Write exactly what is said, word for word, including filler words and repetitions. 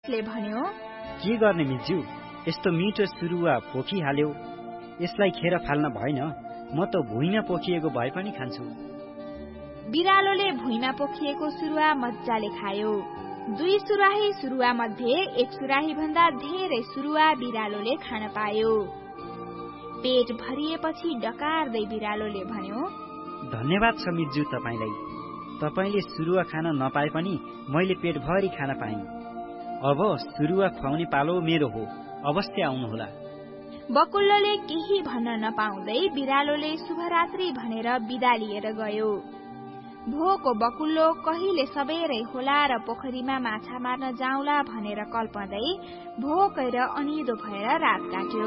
उसले भन्यो, के गर्ने मिज्यू, यस्तो मिठो सुरुवा पोखिहाल्यो। यसलाई खेर फाल्न भएन, म त भुइँमा पोखिएको भए पनि खान्छु। बिरालोले भुइँमा पोखिएको सुरुवा मजाले खायो। दुई सुराही सुरुवा मध्ये एक सुराही भन्दा धेरै सुरुवा बिरालोले खान पायो। पेट भरिएपछि डकारदै बिरालोले भन्यो, धन्यवाद छ मिज्यू तपाईलाई। तपाईले सुरुवा खान नपाए पनि मैले पेटभरि खान पाएँ। अब सुरुवा खुवाउने पालो मेरो हो, अवश्य आउनुहोला। बकुल्लोले केही भन्न नपाउँदै बिरालोले शुभरात्रि भनेर बिदा लिएर गयो। भोको बकुल्लो कहिले सबेरै खोला र पोखरीमा माछा मार्न जाउँला भनेर कल्पँदै भोकै र अनिदो भएर रात काट्यो।